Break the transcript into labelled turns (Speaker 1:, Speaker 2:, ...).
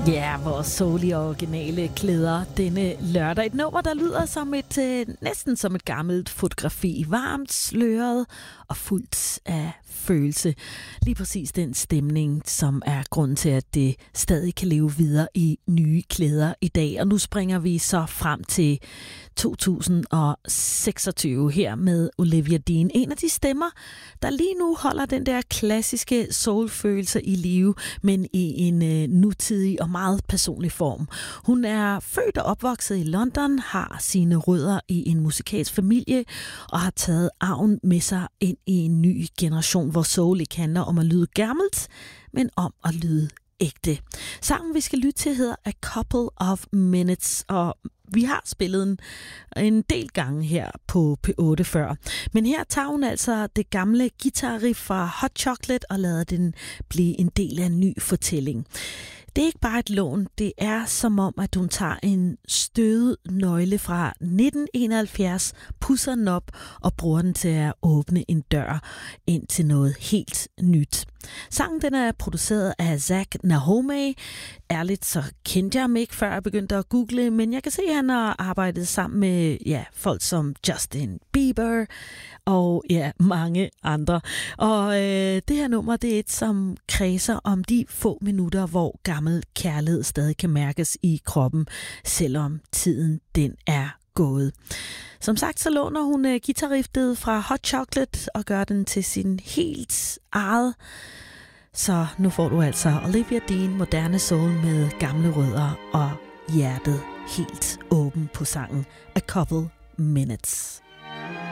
Speaker 1: Ja, vores solige originale klæder denne lørdag. Et nummer, der lyder som næsten som et gammelt fotografi. Varmt, sløret og fuldt af følelse. Lige præcis den stemning, som er grunden til, at det stadig kan leve videre i nye klæder i dag. Og nu springer vi så frem til 2026 her med Olivia Dean. En af de stemmer, der lige nu holder den der klassiske soulfølelse i live, men i en nutidig og meget personlig form. Hun er født og opvokset i London, har sine rødder i en musikalsk familie og har taget arven med sig ind i en ny generation, hvor soul ikke handler om at lyde gammelt, men om at lyde ægte. Sangen, vi skal lytte til, hedder A Couple of Minutes, og vi har spillet en del gange her på P8 før. Men her tager hun altså det gamle guitarriff fra Hot Chocolate og lader den blive en del af en ny fortælling. Det er ikke bare et lån, det er som om, at hun tager en støvet nøgle fra 1971, pudser den op og bruger den til at åbne en dør ind til noget helt nyt. Sangen den er produceret af Zach Nahomey. Ærligt så kendte jeg ham ikke, før jeg begyndte at google, men jeg kan se, at han har arbejdet sammen med folk som Justin Bieber og mange andre. Og det her nummer, det er et, som kredser om de få minutter, hvor gammel kærlighed stadig kan mærkes i kroppen, selvom tiden den er gået. Som sagt, så låner hun guitarriffet fra Hot Chocolate og gør den til sin helt eget. Så nu får du altså Olivia Dean, moderne soul med gamle rødder og hjertet helt åben på sangen A Couple Minutes.